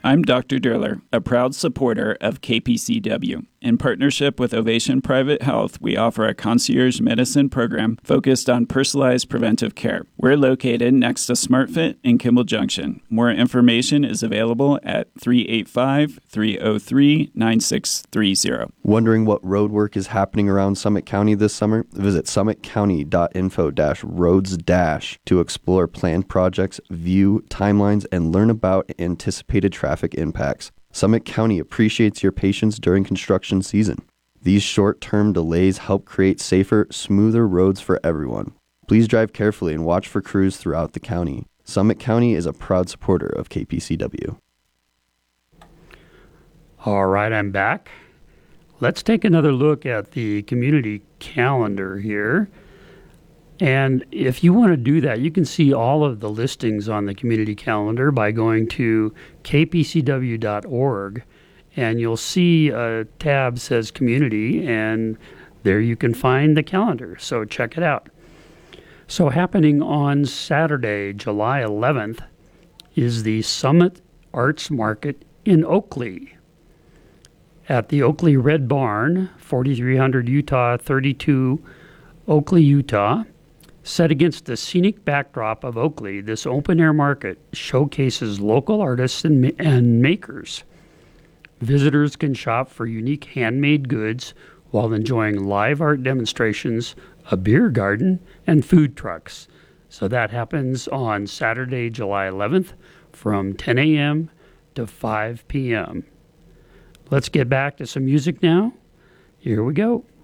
I'm Dr. Durler, a proud supporter of KPCW. In partnership with Ovation Private Health, we offer a concierge medicine program focused on personalized preventive care. We're located next to SmartFit in Kimball Junction. More information is available at 385-303-9630. Wondering what road work is happening around Summit County this summer? Visit summitcounty.info-roads- to explore planned projects, view timelines, and learn about anticipated traffic impacts. Summit County appreciates your patience during construction season. These short-term delays help create safer, smoother roads for everyone. Please drive carefully and watch for crews throughout the county. Summit County is a proud supporter of KPCW. All right, I'm back. Let's take another look at the community calendar here. And if you want to do that, you can see all of the listings on the community calendar by going to kpcw.org, and you'll see a tab that says community, and there you can find the calendar. So check it out. So happening on Saturday, July 11th, is the Summit Arts Market in Oakley at the Oakley Red Barn, 4300 Utah 32, Oakley, Utah. Set against the scenic backdrop of Oakley, this open-air market showcases local artists and makers. Visitors can shop for unique handmade goods while enjoying live art demonstrations, a beer garden, and food trucks. So that happens on Saturday, July 11th from 10 a.m. to 5 p.m. Let's get back to some music now. Here we go.